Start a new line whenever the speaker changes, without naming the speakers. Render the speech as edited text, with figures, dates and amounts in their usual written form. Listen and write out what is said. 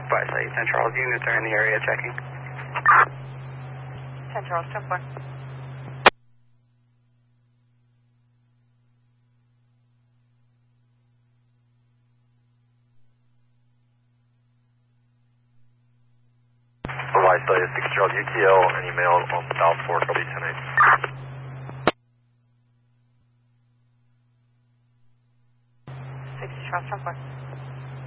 By site, 10 Charles units are in the area checking.
10 Charles, 10-4.
By site, 6 Charles UTL, any mail on South 4, copy 10-8.
60 Charles, 10-4.